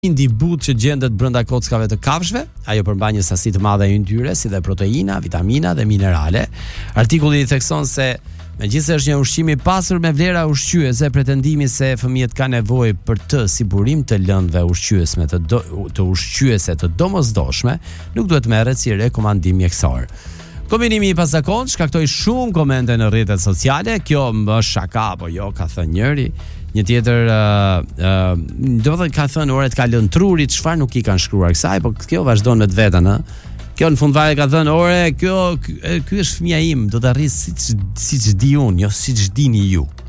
Indibut që gjendet brenda kockave të kafshëve, ajo përmban një sasi të madhe yndyrë, si dhe proteina, vitamina dhe minerale. Artikulli i thekson se megjithëse është një ushqim i pasur me vlera ushqyese, pretendimi se fëmijët kanë nevojë për të si burim të lëndëve ushqyese të ushqyese të domosdoshme, nuk duhet merret si rekomandim mjekësor. Kombinimi i pazakont shkaktoi shumë komente në rrjetet sociale. Kjo më shaka apo jo, ka thënë njëri. Një tjetër do të ka thënë ore të ka lënë trurit, çfarë nuk i kanë shkruar kësaj, po kjo vazhdon me të vetën, ë. Kjo në fund fare ka thënë ore, ky është fëmia im, do të arrijë siç di unë, jo siç dini ju.